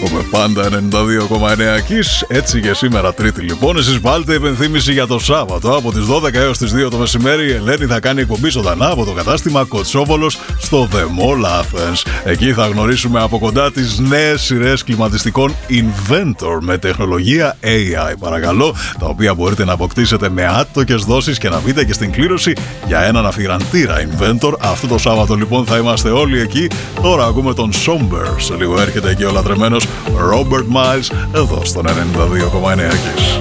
Ακούμε πάντα 92,9 Kiss. Έτσι και σήμερα Τρίτη λοιπόν. Εσείς βάλτε υπενθύμηση για το Σάββατο. Από τις 12 έως τις 2 το μεσημέρι η Ελένη θα κάνει εκπομπή ζωντανά από το κατάστημα Κοτσόβολος στο The Mall Athens. Εκεί θα γνωρίσουμε από κοντά τις νέες σειρές κλιματιστικών Inventor με τεχνολογία AI, παρακαλώ, τα οποία μπορείτε να αποκτήσετε με άτοκες δόσεις και να μπείτε και στην κλήρωση για έναν αφιγραντήρα Inventor. Αυτό το Σάββατο λοιπόν θα είμαστε όλοι εκεί. Τώρα ακούμε τον Somber. Σε λίγο έρχεται και ο λατρεμένος Robert Miles εδώ στον 92,9 Kiss.